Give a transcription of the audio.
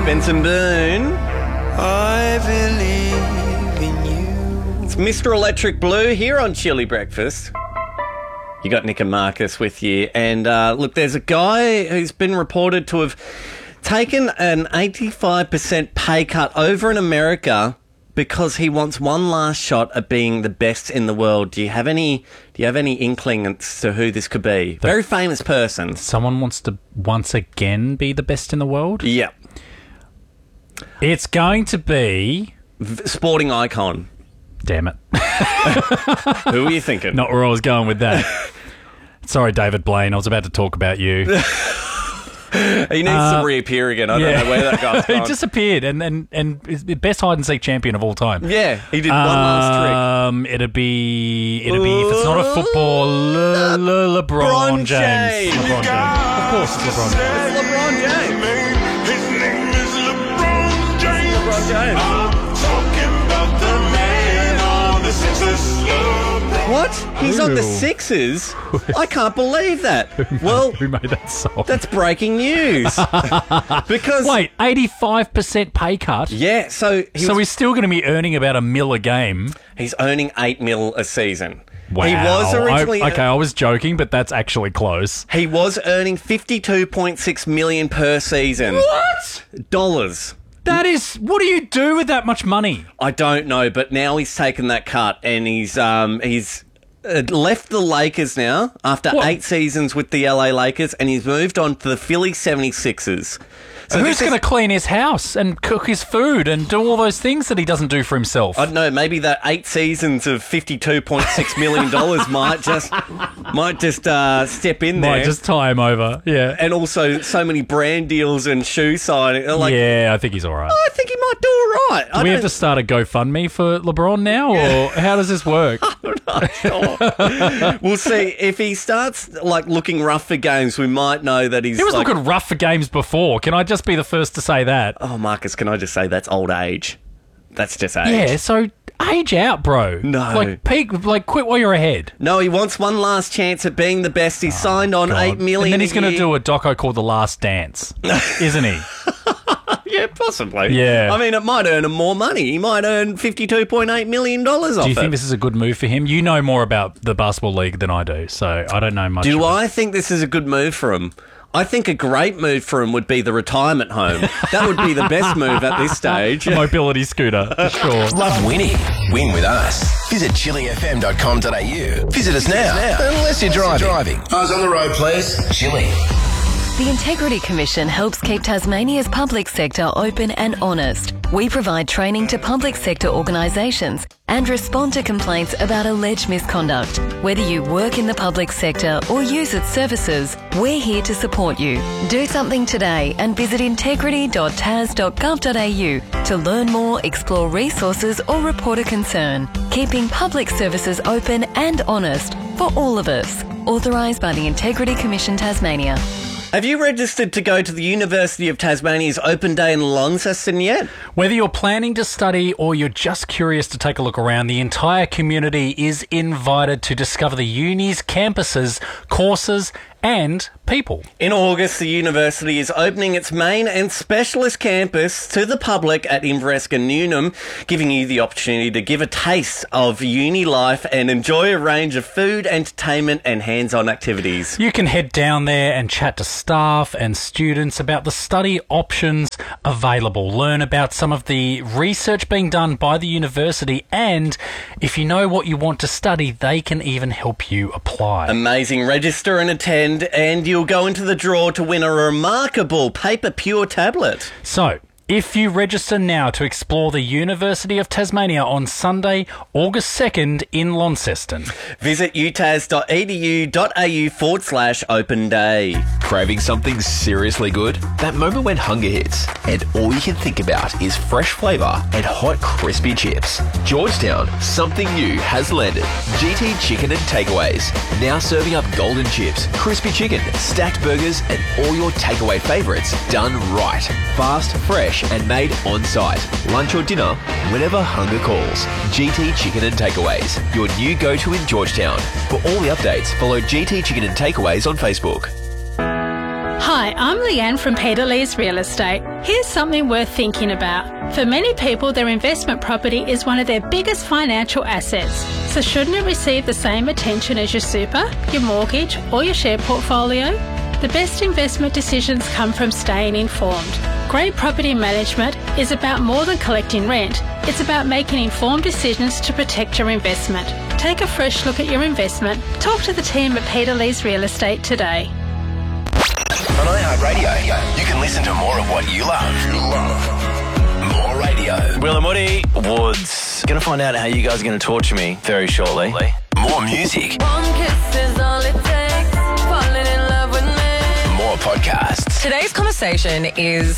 Benson Boone. I believe in you. It's Mr. Electric Blue here on Chili Breakfast. You got Nick and Marcus with you. And look, there's a guy who's been reported to have taken an 85% pay cut over in America because he wants one last shot at being the best in the world. Do you have any inkling as to who this could be? Very famous person. Someone wants to once again be the best in the world? Yeah. It's going to be... Sporting icon. Damn it. Who are you thinking? Not where I was going with that. Sorry, David Blaine. I was about to talk about you. He needs to reappear again. I don't know where that guy's gone. He disappeared and is the best hide-and-seek champion of all time. Yeah, he did one last trick. It'd be if it's not a football, LeBron James. LeBron James. Of course, it's LeBron James. It's LeBron James. His name is LeBron James. LeBron James. I'm talking about the man on the Sixers. What? He's on the Sixers? I can't believe that. Well, who made that song? that's breaking news. Because Wait, 85% pay cut? yeah, so He's still going to be earning about $1 million a game. he's earning $8 million a season. Wow. He was originally I was joking, but that's actually close. he was earning $52.6 million per season. What? Dollars. That is... What do you do with that much money? I don't know, but now he's taken that cut and he's left the Lakers now after 8 seasons with the LA Lakers, and he's moved on to the Philly 76ers. So who's going to clean his house and cook his food and do all those things that he doesn't do for himself? I don't know, maybe that 8 seasons of $52.6 million might just step in there. Might just tie him over, yeah. And also so many brand deals and shoe signing. Yeah, I think he's all right. I think he might do all right. Do we have to start a GoFundMe for LeBron now, or how does this work? I'm not sure. We'll see. If he starts looking rough for games, we might know that he's... He was looking rough for games before. Can I just be the first to say that? Oh, Marcus, can I just say that's old age? That's just age. Yeah, so age out, bro. No. Quit while you're ahead. No, he wants one last chance at being the best. He's signed on $8 million. And then he's going to do a doco called The Last Dance, isn't he? Yeah, possibly. Yeah. I mean, it might earn him more money. He might earn $52.8 million off it. Do you think this is a good move for him? You know more about the basketball league than I do, so I don't know much. Do I think this is a good move for him? I think a great move for him would be the retirement home. That would be the best move at this stage. A mobility scooter, for sure. Love winning? Win with us. Visit chilifm.com.au. Visit us now. Unless you're driving. Eyes on the road, please. Chili. The Integrity Commission helps keep Tasmania's public sector open and honest. We provide training to public sector organisations and respond to complaints about alleged misconduct. Whether you work in the public sector or use its services, we're here to support you. Do something today and visit integrity.tas.gov.au to learn more, explore resources or report a concern. Keeping public services open and honest for all of us. Authorised by the Integrity Commission Tasmania. Have you registered to go to the University of Tasmania's Open Day in Launceston yet? Whether you're planning to study or you're just curious to take a look around, the entire community is invited to discover the uni's campuses, courses and people. In August, the university is opening its main and specialist campus to the public at Inveresk and Newnham, giving you the opportunity to give a taste of uni life and enjoy a range of food, entertainment and hands-on activities. You can head down there and chat to staff and students about the study options available, learn about some of the research being done by the university, and if you know what you want to study, they can even help you apply. Amazing. Register and attend, and you'll go into the draw to win a remarkable Paper Pure tablet. So, if you register now to explore the University of Tasmania on Sunday, August 2nd in Launceston. Visit utas.edu.au/open day. Craving something seriously good? That moment when hunger hits and all you can think about is fresh flavour and hot crispy chips. Georgetown, something new has landed. GT Chicken and Takeaways. Now serving up golden chips, crispy chicken, stacked burgers and all your takeaway favourites done right. Fast, fresh and made on site. Lunch or dinner, whenever hunger calls. GT Chicken and Takeaways, your new go-to in Georgetown. For all the updates, follow GT Chicken and Takeaways on Facebook. Hi, I'm Leanne from Peter Lee's Real Estate. Here's something worth thinking about. For many people, their investment property is one of their biggest financial assets. So shouldn't it receive the same attention as your super, your mortgage, or your share portfolio? The best investment decisions come from staying informed. Great property management is about more than collecting rent. It's about making informed decisions to protect your investment. Take a fresh look at your investment. Talk to the team at Peter Lee's Real Estate today. On iHeartRadio, you can listen to more of what you love. More radio. Will and Woody Woods. Going to find out how you guys are going to torture me very shortly. More music. One kiss is all it takes. Falling in love with me. More podcasts. Today's conversation is